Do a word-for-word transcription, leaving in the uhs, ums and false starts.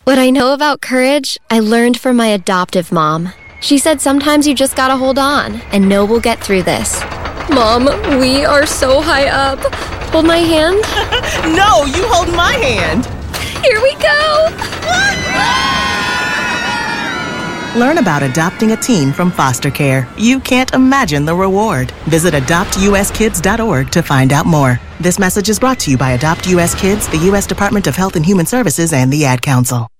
What I know about courage, I learned from my adoptive mom. She said sometimes you just gotta hold on and know we'll get through this. Mom, we are so high up. Hold my hand. No, you hold my hand. Here we go. Learn about adopting a teen from foster care. You can't imagine the reward. Visit adopt u s kids dot org to find out more. This message is brought to you by Adopt U S Kids, the U S Department of Health and Human Services, and the Ad Council.